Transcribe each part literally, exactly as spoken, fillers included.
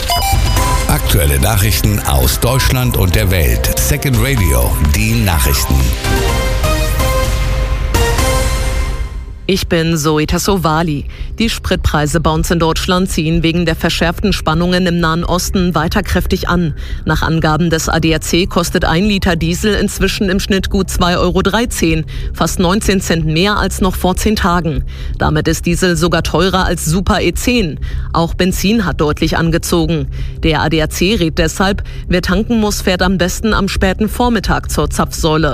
Aktuelle Nachrichten aus Deutschland und der Welt. Second Radio, die Nachrichten. Ich bin Zoe Tassovali. Die Spritpreise bei uns in Deutschland ziehen wegen der verschärften Spannungen im Nahen Osten weiter kräftig an. Nach Angaben des A D A C kostet ein Liter Diesel inzwischen im Schnitt gut zwei Euro dreizehn, fast neunzehn Cent mehr als noch vor zehn Tagen. Damit ist Diesel sogar teurer als Super E zehn. Auch Benzin hat deutlich angezogen. Der A D A C rät deshalb, wer tanken muss, fährt am besten am späten Vormittag zur Zapfsäule.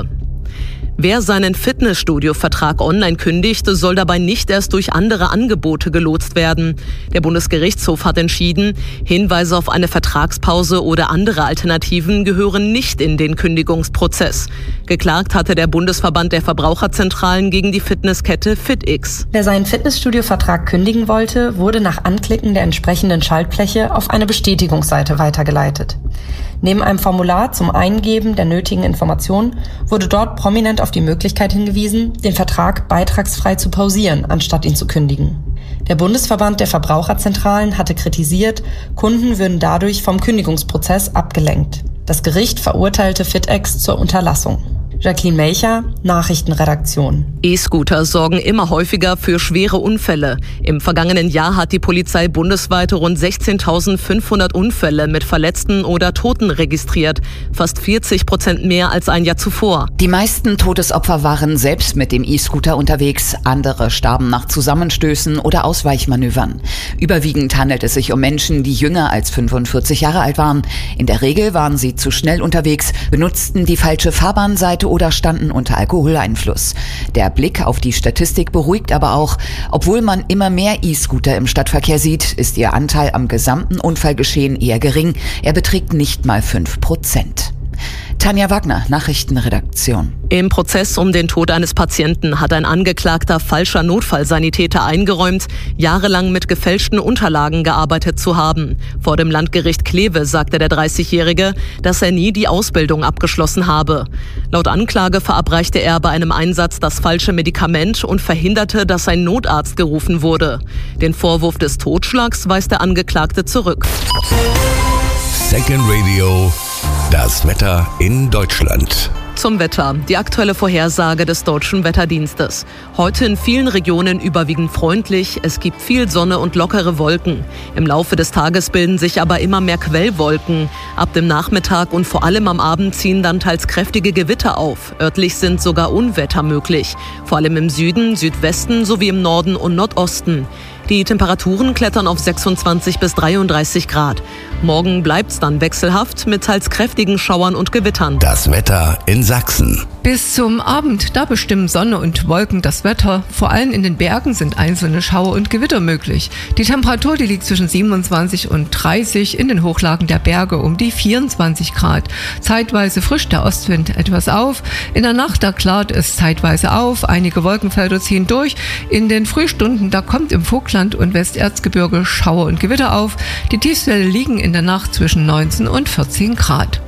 Wer seinen Fitnessstudio-Vertrag online kündigt, soll dabei nicht erst durch andere Angebote gelotst werden. Der Bundesgerichtshof hat entschieden, Hinweise auf eine Vertragspause oder andere Alternativen gehören nicht in den Kündigungsprozess. Geklagt hatte der Bundesverband der Verbraucherzentralen gegen die Fitnesskette FitX. Wer seinen Fitnessstudio-Vertrag kündigen wollte, wurde nach Anklicken der entsprechenden Schaltfläche auf eine Bestätigungsseite weitergeleitet. Neben einem Formular zum Eingeben der nötigen Informationen wurde dort prominent auf die Möglichkeit hingewiesen, den Vertrag beitragsfrei zu pausieren, anstatt ihn zu kündigen. Der Bundesverband der Verbraucherzentralen hatte kritisiert, Kunden würden dadurch vom Kündigungsprozess abgelenkt. Das Gericht verurteilte FitX zur Unterlassung. Jacqueline Melcher, Nachrichtenredaktion. E-Scooter sorgen immer häufiger für schwere Unfälle. Im vergangenen Jahr hat die Polizei bundesweit rund sechzehntausendfünfhundert Unfälle mit Verletzten oder Toten registriert. Fast vierzig Prozent mehr als ein Jahr zuvor. Die meisten Todesopfer waren selbst mit dem E-Scooter unterwegs. Andere starben nach Zusammenstößen oder Ausweichmanövern. Überwiegend handelt es sich um Menschen, die jünger als fünfundvierzig Jahre alt waren. In der Regel waren sie zu schnell unterwegs, benutzten die falsche Fahrbahnseite oder standen unter Alkoholeinfluss. Der Blick auf die Statistik beruhigt aber auch. Obwohl man immer mehr E-Scooter im Stadtverkehr sieht, ist ihr Anteil am gesamten Unfallgeschehen eher gering. Er beträgt nicht mal fünf Prozent. Tanja Wagner, Nachrichtenredaktion. Im Prozess um den Tod eines Patienten hat ein Angeklagter falscher Notfallsanitäter eingeräumt, jahrelang mit gefälschten Unterlagen gearbeitet zu haben. Vor dem Landgericht Kleve sagte der dreißigjährige, dass er nie die Ausbildung abgeschlossen habe. Laut Anklage verabreichte er bei einem Einsatz das falsche Medikament und verhinderte, dass ein Notarzt gerufen wurde. Den Vorwurf des Totschlags weist der Angeklagte zurück. Second Radio, das Wetter in Deutschland. Zum Wetter. Die aktuelle Vorhersage des Deutschen Wetterdienstes. Heute in vielen Regionen überwiegend freundlich. Es gibt viel Sonne und lockere Wolken. Im Laufe des Tages bilden sich aber immer mehr Quellwolken. Ab dem Nachmittag und vor allem am Abend ziehen dann teils kräftige Gewitter auf. Örtlich sind sogar Unwetter möglich. Vor allem im Süden, Südwesten sowie im Norden und Nordosten. Die Temperaturen klettern auf sechsundzwanzig bis dreiunddreißig Grad. Morgen bleibt's dann wechselhaft mit teils kräftigen Schauern und Gewittern. Das Wetter in Sachsen. Bis zum Abend, da bestimmen Sonne und Wolken das Wetter. Vor allem in den Bergen sind einzelne Schauer und Gewitter möglich. Die Temperatur, die liegt zwischen siebenundzwanzig und dreißig, in den Hochlagen der Berge um die vierundzwanzig Grad. Zeitweise frischt der Ostwind etwas auf. In der Nacht, da klart es zeitweise auf. Einige Wolkenfelder ziehen durch. In den Frühstunden, da kommt im Vogtland und Westerzgebirge Schauer und Gewitter auf. Die Tiefstwerte liegen in der Nacht zwischen neunzehn und vierzehn Grad.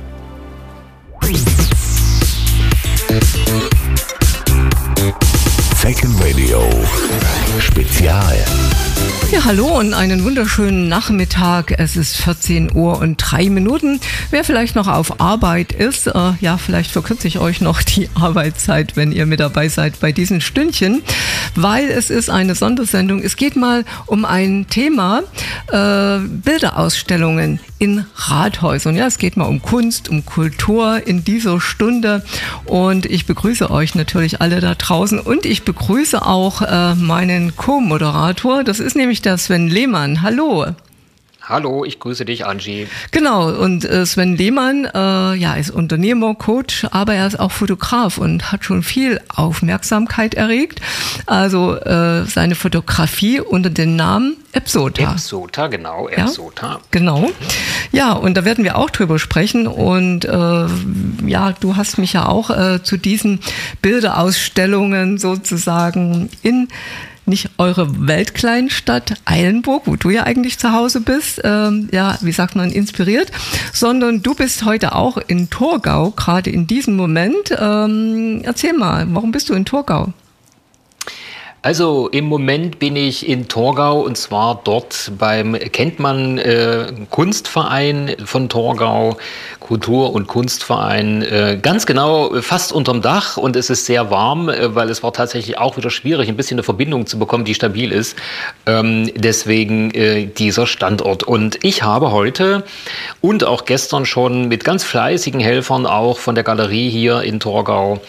Second Radio Spezial. Ja, hallo und einen wunderschönen Nachmittag. Es ist vierzehn Uhr und drei Minuten. Wer vielleicht noch auf Arbeit ist, äh, ja, vielleicht verkürze ich euch noch die Arbeitszeit, wenn ihr mit dabei seid bei diesen Stündchen, weil es ist eine Sondersendung. Es geht mal um ein Thema, äh, Bilderausstellungen in Rathäusern. Ja, es geht mal um Kunst, um Kultur in dieser Stunde und ich begrüße euch natürlich alle da draußen und ich begrüße auch äh, meinen Co-Moderator. Das ist nämlich der Sven Lehmann. Hallo. Hallo, ich grüße dich, Angie. Genau, und äh, Sven Lehmann äh, ja, ist Unternehmer, Coach, aber er ist auch Fotograf und hat schon viel Aufmerksamkeit erregt. Also äh, seine Fotografie unter dem Namen Epsota. Epsota, genau, Epsota. Ja, genau. Ja, und da werden wir auch drüber sprechen. Und äh, ja, du hast mich ja auch äh, zu diesen Bilderausstellungen sozusagen in nicht eure Weltkleinstadt Eilenburg, wo du ja eigentlich zu Hause bist, ähm, ja, wie sagt man, inspiriert, sondern du bist heute auch in Torgau, gerade in diesem Moment. Ähm, erzähl mal, warum bist du in Torgau? Also im Moment bin ich in Torgau und zwar dort beim, kennt man, äh, Kunstverein von Torgau, Kultur- und Kunstverein, äh, ganz genau, fast unterm Dach, und es ist sehr warm, äh, weil es war tatsächlich auch wieder schwierig, ein bisschen eine Verbindung zu bekommen, die stabil ist. Ähm, deswegen äh, dieser Standort. Und ich habe heute und auch gestern schon mit ganz fleißigen Helfern auch von der Galerie hier in Torgau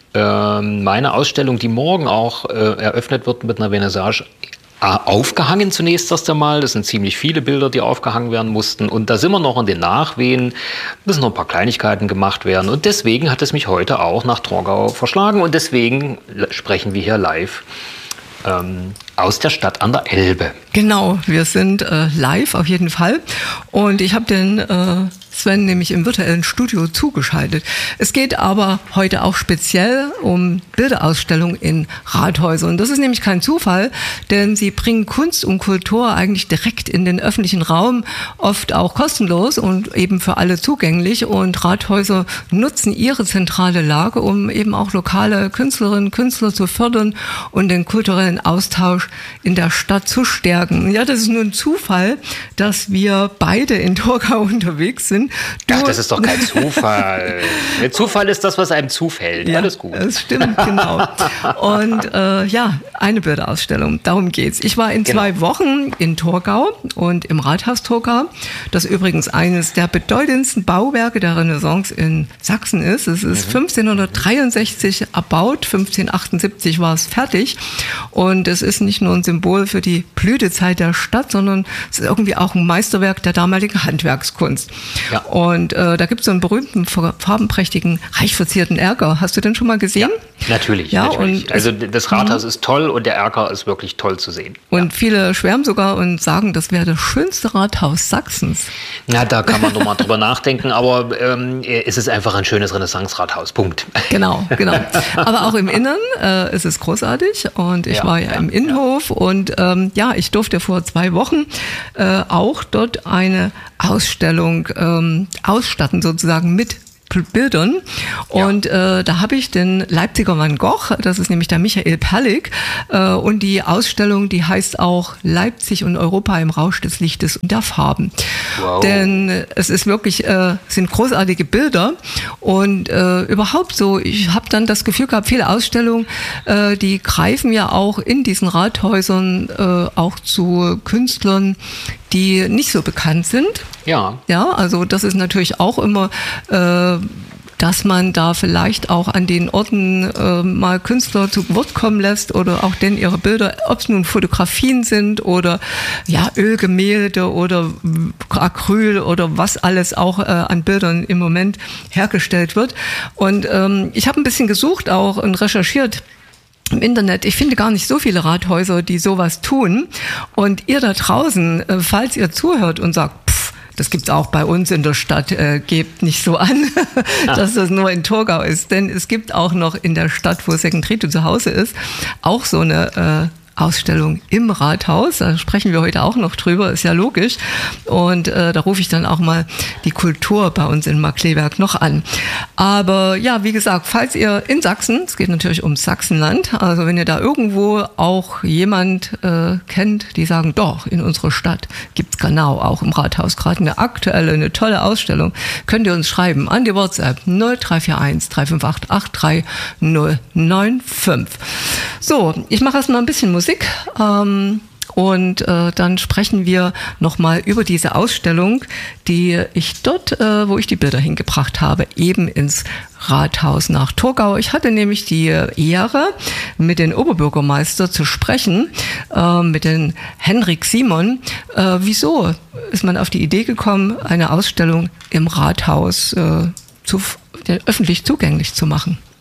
meine Ausstellung, die morgen auch äh, eröffnet wird, mit einer Vernissage aufgehangen zunächst erst einmal. Das sind ziemlich viele Bilder, die aufgehangen werden mussten. Und da sind wir noch in den Nachwehen. Müssen noch ein paar Kleinigkeiten gemacht werden. Und deswegen hat es mich heute auch nach Torgau verschlagen. Und deswegen sprechen wir hier live ähm, aus der Stadt an der Elbe. Genau, wir sind äh, live auf jeden Fall. Und ich habe den äh, Sven nämlich im virtuellen Studio zugeschaltet. Es geht aber heute auch speziell um Bilderausstellungen in Rathäusern. Und das ist nämlich kein Zufall, denn sie bringen Kunst und Kultur eigentlich direkt in den öffentlichen Raum, oft auch kostenlos und eben für alle zugänglich. Und Rathäuser nutzen ihre zentrale Lage, um eben auch lokale Künstlerinnen und Künstler zu fördern und den kulturellen Austausch in der Stadt zu stärken. Ja, das ist nur ein Zufall, dass wir beide in Torgau unterwegs sind. Du, Ach, das ist doch kein Zufall. Der Zufall ist das, was einem zufällt. Ja, alles gut. Das stimmt, genau. Und äh, ja, eine Bilderausstellung, darum geht's. Ich war in zwei genau. Wochen in Torgau und im Rathaus Torgau, das übrigens eines der bedeutendsten Bauwerke der Renaissance in Sachsen ist. Es ist mhm. fünfzehnhundertdreiundsechzig erbaut, fünfzehnhundertachtundsiebzig war es fertig. Und es ist nicht nur ein Symbol für die Blütezeit der Stadt, sondern es ist irgendwie auch ein Meisterwerk der damaligen Handwerkskunst. Ja. Und äh, da gibt es so einen berühmten, farbenprächtigen, reich verzierten Erker. Hast du den schon mal gesehen? Ja, natürlich. Ja, natürlich. Und also das Rathaus ist toll und der Erker ist wirklich toll zu sehen. Und ja. viele schwärmen sogar und sagen, das wäre das schönste Rathaus Sachsens. Na, da kann man nochmal drüber nachdenken, aber ähm, es ist einfach ein schönes Renaissance-Rathaus. Punkt. Genau, genau. Aber auch im Innern äh, ist es großartig und ich ja, war ja, ja im Innenhof ja. und ähm, ja, ich durfte vor zwei Wochen äh, auch dort eine Ausstellung ähm, ausstatten, sozusagen mit Bildern. Und ja. äh, da habe ich den Leipziger Van Gogh, das ist nämlich der Michael Perlig, äh, und die Ausstellung, die heißt auch Leipzig und Europa im Rausch des Lichtes und der Farben. Wow. Denn es ist wirklich, äh, sind großartige Bilder und äh, überhaupt so, ich habe dann das Gefühl gehabt, viele Ausstellungen, äh, die greifen ja auch in diesen Rathäusern äh, auch zu Künstlern, die nicht so bekannt sind. Ja. Ja, also das ist natürlich auch immer, äh, dass man da vielleicht auch an den Orten äh, mal Künstler zu Wort kommen lässt oder auch denn ihre Bilder, ob es nun Fotografien sind oder ja Ölgemälde oder Acryl oder was alles auch äh, an Bildern im Moment hergestellt wird. Und ähm, ich habe ein bisschen gesucht auch und recherchiert im Internet. Ich finde gar nicht so viele Rathäuser, die sowas tun. Und ihr da draußen, falls ihr zuhört und sagt, pff, das gibt's auch bei uns in der Stadt, äh, gebt nicht so an, ah. dass das nur in Torgau ist. Denn es gibt auch noch in der Stadt, wo Second Rito zu Hause ist, auch so eine äh, Ausstellung im Rathaus. Da sprechen wir heute auch noch drüber, ist ja logisch. Und äh, da rufe ich dann auch mal die Kultur bei uns in Markkleeberg noch an. Aber ja, wie gesagt, falls ihr in Sachsen, es geht natürlich um Sachsenland, also wenn ihr da irgendwo auch jemand äh, kennt, die sagen, doch, in unserer Stadt gibt's genau auch im Rathaus gerade eine aktuelle, eine tolle Ausstellung, könnt ihr uns schreiben an die WhatsApp null drei vier eins drei fünf acht acht drei null neun fünf. So, ich mache erstmal ein bisschen Musik. Musik ähm, und äh, dann sprechen wir nochmal über diese Ausstellung, die ich dort, äh, wo ich die Bilder hingebracht habe, eben ins Rathaus nach Torgau. Ich hatte nämlich die Ehre, mit dem Oberbürgermeister zu sprechen, äh, mit dem Henrik Simon. Äh, wieso ist man auf die Idee gekommen, eine Ausstellung im Rathaus äh, zu, öffentlich zugänglich zu machen?